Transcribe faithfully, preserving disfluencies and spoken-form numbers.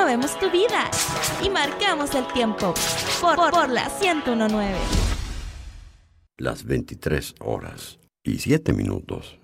movemos tu vida y marcamos el tiempo por, por, por la ciento uno punto nueve. Las veintitrés horas y siete minutos.